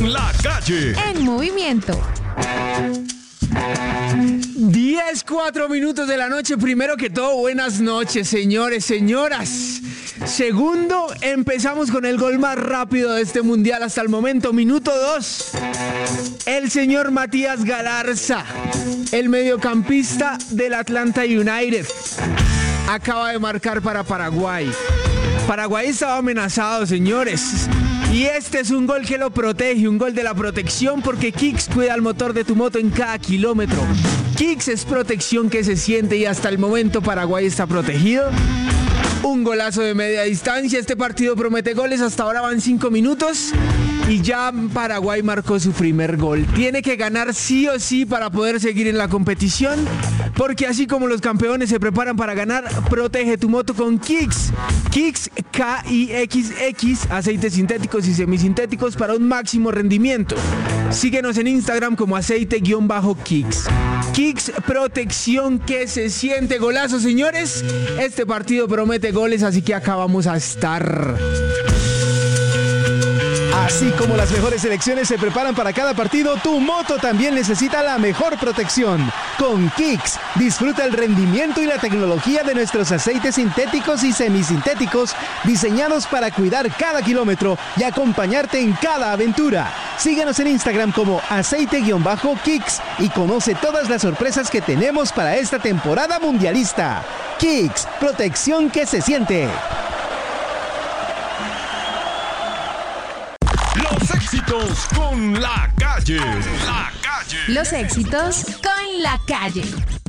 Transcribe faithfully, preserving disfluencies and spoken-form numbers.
con la calle. En movimiento. diez, cuatro minutos de la noche. Primero que todo, buenas noches, señores, señoras. Segundo, empezamos con el gol más rápido de este mundial hasta el momento. Minuto dos. El señor Matías Galarza, el mediocampista del Atlanta United, acaba de marcar para Paraguay. Paraguay estaba amenazado, señores. Y este es un gol que lo protege, un gol de la protección, porque Kicks cuida el motor de tu moto en cada kilómetro. Kicks es protección que se siente y hasta el momento Paraguay está protegido. Un golazo de media distancia. Este partido promete goles. Hasta ahora van cinco minutos y ya Paraguay marcó su primer gol. Tiene que ganar sí o sí para poder seguir en la competición, porque así como los campeones se preparan para ganar, protege tu moto con Kicks. Kicks, K I X X, aceites sintéticos y semisintéticos para un máximo rendimiento. Síguenos en Instagram como aceite-kicks. Kicks, protección que se siente. Golazo, señores. Este partido promete goles, así que acá vamos a estar. Así como las mejores selecciones se preparan para cada partido, tu moto también necesita la mejor protección. Con Kicks, disfruta el rendimiento y la tecnología de nuestros aceites sintéticos y semisintéticos, diseñados para cuidar cada kilómetro y acompañarte en cada aventura. Síguenos en Instagram como aceite-kicks y conoce todas las sorpresas que tenemos para esta temporada mundialista. Kicks, protección que se siente. Los éxitos con la calle. La calle. Los éxitos con la calle.